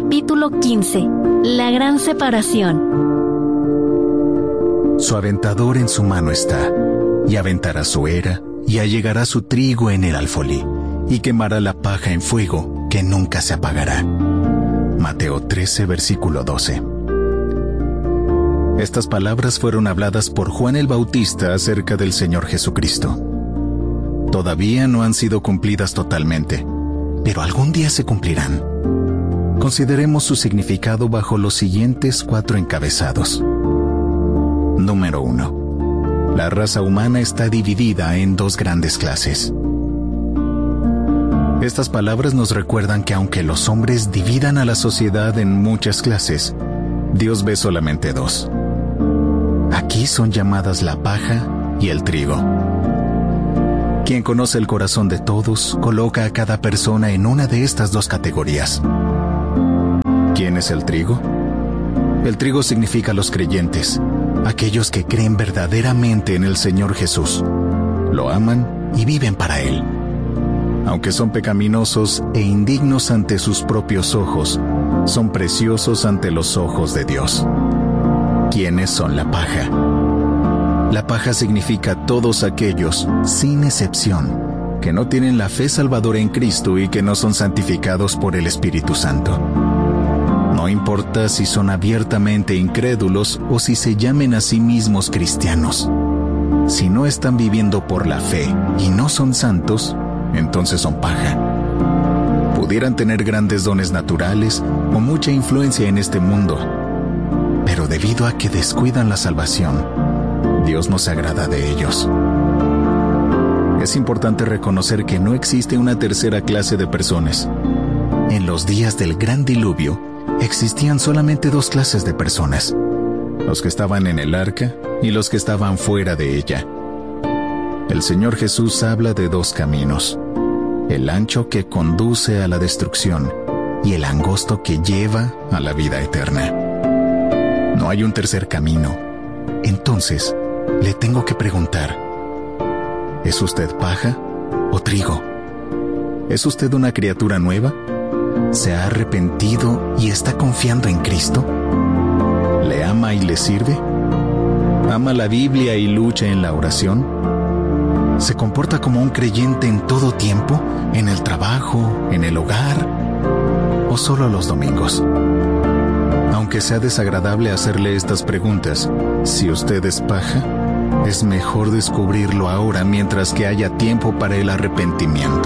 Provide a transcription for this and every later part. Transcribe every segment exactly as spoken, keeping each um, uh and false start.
Capítulo quince. La gran separación. Su aventador en su mano está, y aventará su era, y allegará su trigo en el alfolí, y quemará la paja en fuego, que nunca se apagará. Mateo trece, versículo doce. Estas palabras fueron habladas por Juan el Bautista acerca del Señor Jesucristo. Todavía no han sido cumplidas totalmente, pero algún día se cumplirán. Consideremos su significado bajo los siguientes cuatro encabezados. Número uno. La raza humana está dividida en dos grandes clases. Estas palabras nos recuerdan que aunque los hombres dividan a la sociedad en muchas clases, Dios ve solamente dos. Aquí son llamadas la paja y el trigo. Quien conoce el corazón de todos, coloca a cada persona en una de estas dos categorías. ¿Quién es el trigo? El trigo significa los creyentes, aquellos que creen verdaderamente en el Señor Jesús, lo aman y viven para Él. Aunque son pecaminosos e indignos ante sus propios ojos, son preciosos ante los ojos de Dios. ¿Quiénes son la paja? La paja significa todos aquellos, sin excepción, que no tienen la fe salvadora en Cristo y que no son santificados por el Espíritu Santo. No importa si son abiertamente incrédulos o si se llamen a sí mismos cristianos. Si no están viviendo por la fe y no son santos, entonces son paja. Pudieran tener grandes dones naturales o mucha influencia en este mundo, pero debido a que descuidan la salvación, Dios no se agrada de ellos. Es importante reconocer que no existe una tercera clase de personas. En los días del gran diluvio, existían solamente dos clases de personas: los que estaban en el arca y los que estaban fuera de ella. El Señor Jesús habla de dos caminos: el ancho que conduce a la destrucción y el angosto que lleva a la vida eterna. No hay un tercer camino. Entonces, le tengo que preguntar: ¿es usted paja o trigo? ¿Es usted una criatura nueva? ¿Se ha arrepentido y está confiando en Cristo? ¿Le ama y le sirve? ¿Ama la Biblia y lucha en la oración? ¿Se comporta como un creyente en todo tiempo, en el trabajo, en el hogar, o solo los domingos? Aunque sea desagradable hacerle estas preguntas, si usted es paja, es mejor descubrirlo ahora mientras que haya tiempo para el arrepentimiento.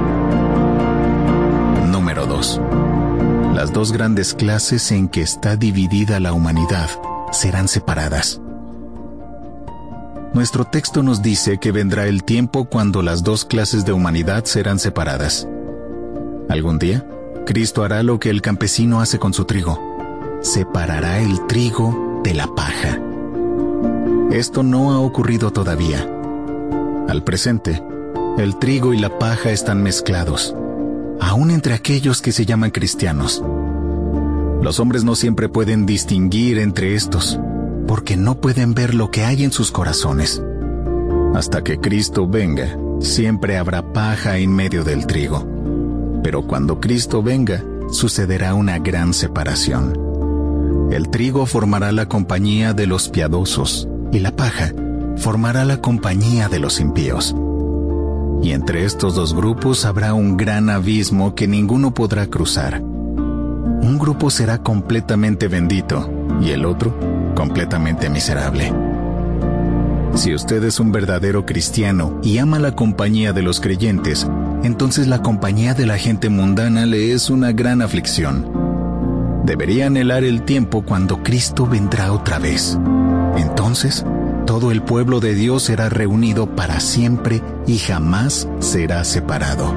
Número dos. Las dos grandes clases en que está dividida la humanidad serán separadas. Nuestro texto nos dice que vendrá el tiempo cuando las dos clases de humanidad serán separadas. Algún día, Cristo hará lo que el campesino hace con su trigo: separará el trigo de la paja. Esto no ha ocurrido todavía. Al presente, el trigo y la paja están mezclados, aún entre aquellos que se llaman cristianos. Los hombres no siempre pueden distinguir entre estos, porque no pueden ver lo que hay en sus corazones. Hasta que Cristo venga, siempre habrá paja en medio del trigo. Pero cuando Cristo venga, sucederá una gran separación. El trigo formará la compañía de los piadosos, y la paja formará la compañía de los impíos. Y entre estos dos grupos habrá un gran abismo que ninguno podrá cruzar. Un grupo será completamente bendito, y el otro completamente miserable. Si usted es un verdadero cristiano y ama la compañía de los creyentes, entonces la compañía de la gente mundana le es una gran aflicción. Debería anhelar el tiempo cuando Cristo vendrá otra vez. Entonces, todo el pueblo de Dios será reunido para siempre y jamás será separado.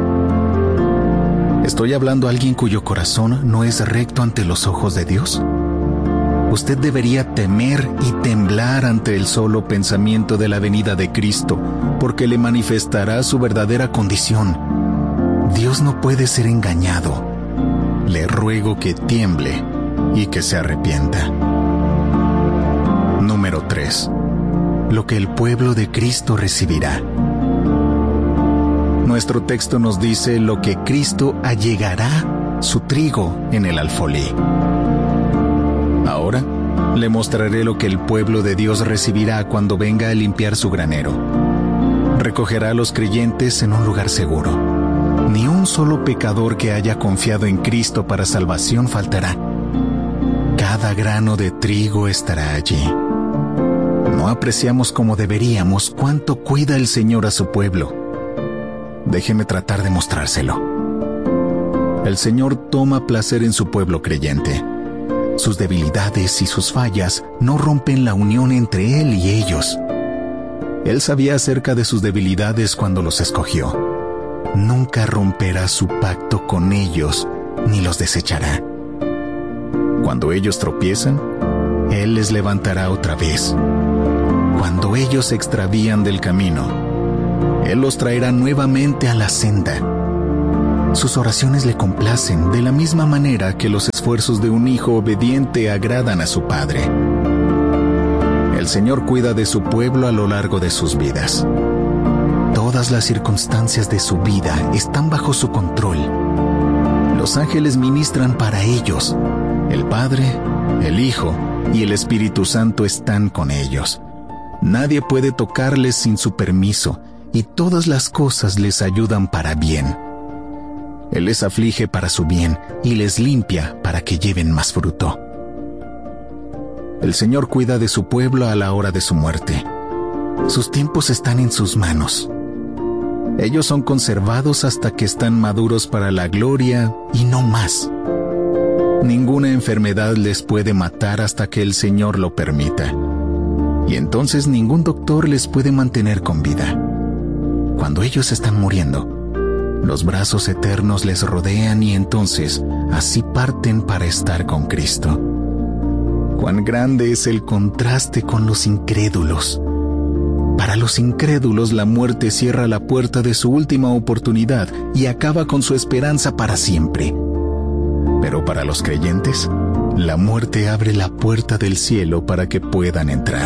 ¿Estoy hablando a alguien cuyo corazón no es recto ante los ojos de Dios? Usted debería temer y temblar ante el solo pensamiento de la venida de Cristo, porque le manifestará su verdadera condición. Dios no puede ser engañado. Le ruego que tiemble y que se arrepienta. Número tres. Lo que el pueblo de Cristo recibirá. Nuestro texto nos dice lo que Cristo allegará su trigo en el alfolí. Ahora le mostraré lo que el pueblo de Dios recibirá cuando venga a limpiar su granero. Recogerá a los creyentes en un lugar seguro. Ni un solo pecador que haya confiado en Cristo para salvación faltará. Cada grano de trigo estará allí. No apreciamos como deberíamos cuánto cuida el Señor a su pueblo. Déjeme tratar de mostrárselo. El Señor toma placer en su pueblo creyente. Sus debilidades y sus fallas no rompen la unión entre Él y ellos. Él sabía acerca de sus debilidades cuando los escogió. Nunca romperá su pacto con ellos ni los desechará. Cuando ellos tropiezan, Él les levantará otra vez. Cuando ellos se extravían del camino, Él los traerá nuevamente a la senda. Sus oraciones le complacen de la misma manera que los esfuerzos de un hijo obediente agradan a su padre. El Señor cuida de su pueblo a lo largo de sus vidas. Todas las circunstancias de su vida están bajo su control. Los ángeles ministran para ellos. El Padre, el Hijo y el Espíritu Santo están con ellos. Nadie puede tocarles sin su permiso, y todas las cosas les ayudan para bien. Él les aflige para su bien y les limpia para que lleven más fruto. El Señor cuida de su pueblo a la hora de su muerte. Sus tiempos están en sus manos. Ellos son conservados hasta que están maduros para la gloria y no más. Ninguna enfermedad les puede matar hasta que el Señor lo permita. Y entonces ningún doctor les puede mantener con vida. Cuando ellos están muriendo, los brazos eternos les rodean y entonces así parten para estar con Cristo. Cuán grande es el contraste con los incrédulos. Para los incrédulos, la muerte cierra la puerta de su última oportunidad y acaba con su esperanza para siempre. Pero para los creyentes, la muerte abre la puerta del cielo para que puedan entrar.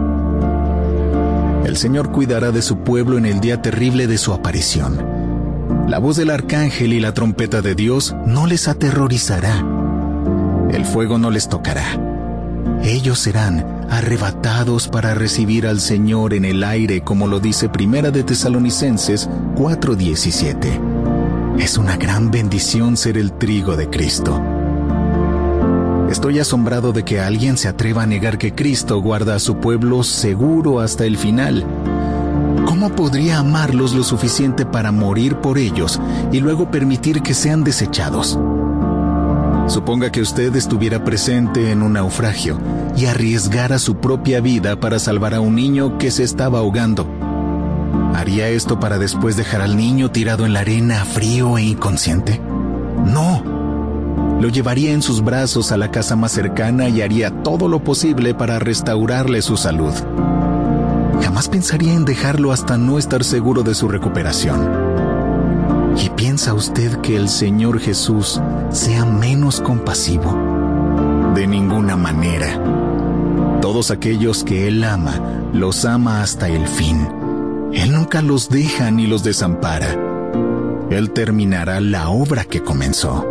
El Señor cuidará de su pueblo en el día terrible de su aparición. La voz del arcángel y la trompeta de Dios no les aterrorizará. El fuego no les tocará. Ellos serán arrebatados para recibir al Señor en el aire, como lo dice Primera de Tesalonicenses cuatro diecisiete. Es una gran bendición ser el trigo de Cristo. Estoy asombrado de que alguien se atreva a negar que Cristo guarda a su pueblo seguro hasta el final. ¿Cómo podría amarlos lo suficiente para morir por ellos y luego permitir que sean desechados? Suponga que usted estuviera presente en un naufragio y arriesgara su propia vida para salvar a un niño que se estaba ahogando. ¿Haría esto para después dejar al niño tirado en la arena, frío e inconsciente? No. Lo llevaría en sus brazos a la casa más cercana y haría todo lo posible para restaurarle su salud. Jamás pensaría en dejarlo hasta no estar seguro de su recuperación. ¿Y piensa usted que el Señor Jesús sea menos compasivo? De ninguna manera. Todos aquellos que Él ama, los ama hasta el fin. Él nunca los deja ni los desampara. Él terminará la obra que comenzó.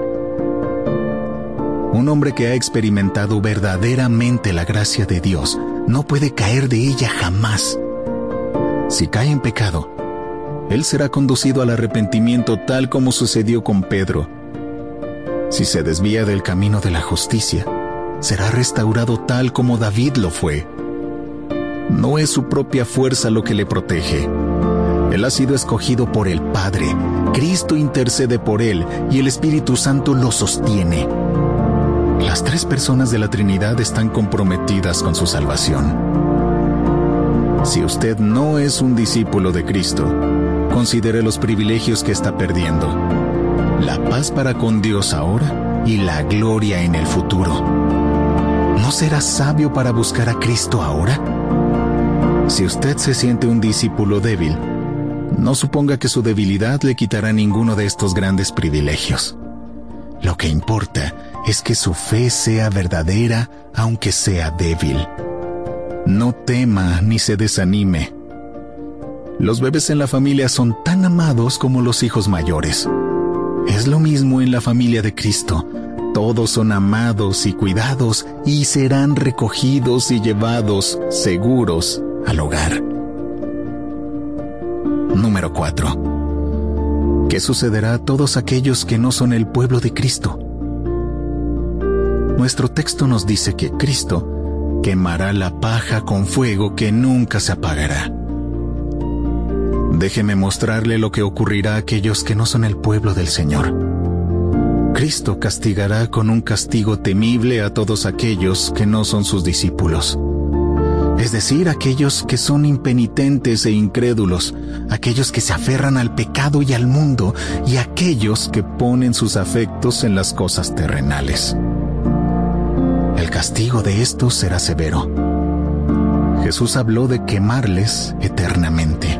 Un hombre que ha experimentado verdaderamente la gracia de Dios no puede caer de ella jamás. Si cae en pecado, él será conducido al arrepentimiento tal como sucedió con Pedro. Si se desvía del camino de la justicia, será restaurado tal como David lo fue. No es su propia fuerza lo que le protege. Él ha sido escogido por el Padre. Cristo intercede por él y el Espíritu Santo lo sostiene. Las tres personas de la Trinidad están comprometidas con su salvación. Si usted no es un discípulo de Cristo, considere los privilegios que está perdiendo. La paz para con Dios ahora y la gloria en el futuro. ¿No será sabio para buscar a Cristo ahora? Si usted se siente un discípulo débil, no suponga que su debilidad le quitará ninguno de estos grandes privilegios. Lo que importa es que su fe sea verdadera, aunque sea débil. No tema ni se desanime. Los bebés en la familia son tan amados como los hijos mayores. Es lo mismo en la familia de Cristo. Todos son amados y cuidados y serán recogidos y llevados seguros al hogar. Número cuatro. ¿Qué sucederá a todos aquellos que no son el pueblo de Cristo? Nuestro texto nos dice que Cristo quemará la paja con fuego que nunca se apagará. Déjeme mostrarle lo que ocurrirá a aquellos que no son el pueblo del Señor. Cristo castigará con un castigo temible a todos aquellos que no son sus discípulos. Es decir, aquellos que son impenitentes e incrédulos, aquellos que se aferran al pecado y al mundo, y aquellos que ponen sus afectos en las cosas terrenales. El castigo de estos será severo. Jesús habló de quemarles eternamente.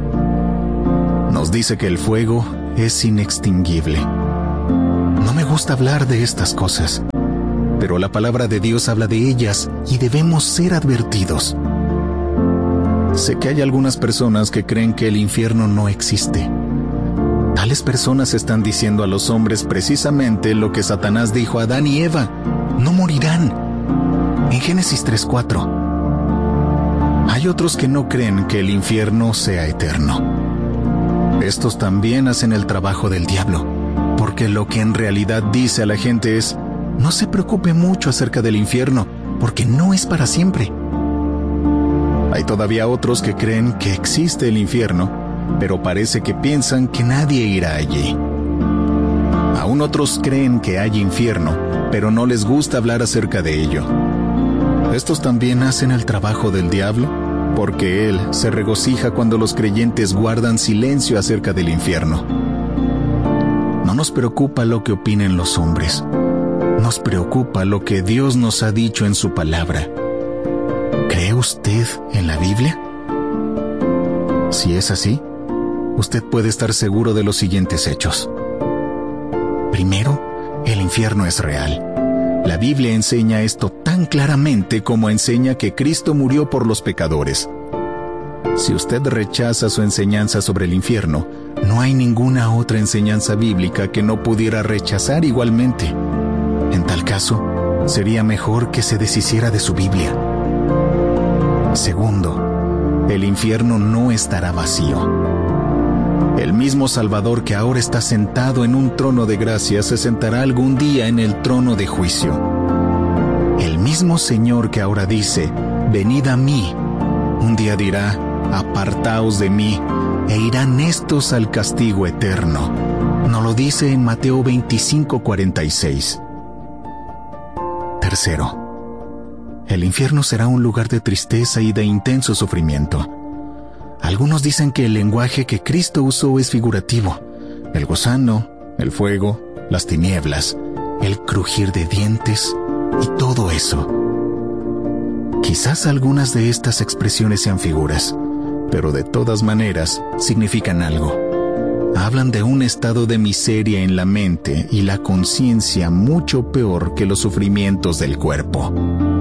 Nos dice que el fuego es inextinguible. No me gusta hablar de estas cosas, pero la palabra de Dios habla de ellas y debemos ser advertidos. Sé que hay algunas personas que creen que el infierno no existe. Tales personas están diciendo a los hombres precisamente lo que Satanás dijo a Adán y Eva: no morirán. En Génesis tres cuatro. Hay otros que no creen que el infierno sea eterno. Estos también hacen el trabajo del diablo, porque lo que en realidad dice a la gente es: no se preocupe mucho acerca del infierno, porque no es para siempre. Hay todavía otros que creen que existe el infierno, pero parece que piensan que nadie irá allí. Aún otros creen que hay infierno, pero no les gusta hablar acerca de ello. Estos también hacen el trabajo del diablo, porque él se regocija cuando los creyentes guardan silencio acerca del infierno. No nos preocupa lo que opinen los hombres. Nos preocupa lo que Dios nos ha dicho en su palabra. ¿Cree usted en la Biblia? Si es así, usted puede estar seguro de los siguientes hechos. Primero, el infierno es real. La Biblia enseña esto tan claramente como enseña que Cristo murió por los pecadores. Si usted rechaza su enseñanza sobre el infierno, no hay ninguna otra enseñanza bíblica que no pudiera rechazar igualmente. En tal caso, sería mejor que se deshiciera de su Biblia. Segundo, el infierno no estará vacío. El mismo Salvador que ahora está sentado en un trono de gracia se sentará algún día en el trono de juicio. El mismo Señor que ahora dice: venid a mí, un día dirá: apartaos de mí, e irán estos al castigo eterno. Nos lo dice en Mateo veinticinco cuarenta y seis. Tercero, el infierno será un lugar de tristeza y de intenso sufrimiento. Algunos dicen que el lenguaje que Cristo usó es figurativo. El gusano, el fuego, las tinieblas, el crujir de dientes y todo eso. Quizás algunas de estas expresiones sean figuras, pero de todas maneras significan algo. Hablan de un estado de miseria en la mente y la conciencia mucho peor que los sufrimientos del cuerpo.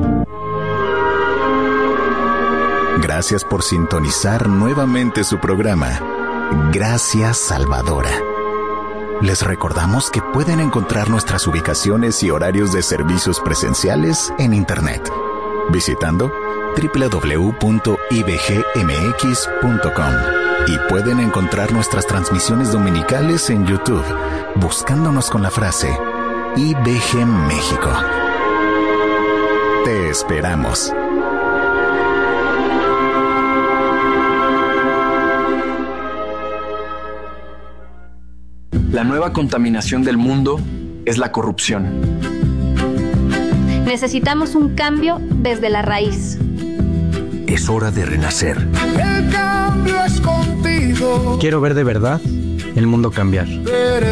Gracias por sintonizar nuevamente su programa, Gracia Salvadora. Les recordamos que pueden encontrar nuestras ubicaciones y horarios de servicios presenciales en Internet, visitando doble u doble u doble u punto i b g m x punto com, y pueden encontrar nuestras transmisiones dominicales en YouTube, buscándonos con la frase I B G México. Te esperamos. La nueva contaminación del mundo es la corrupción. Necesitamos un cambio desde la raíz. Es hora de renacer. El cambio es contigo. Quiero ver de verdad el mundo cambiar.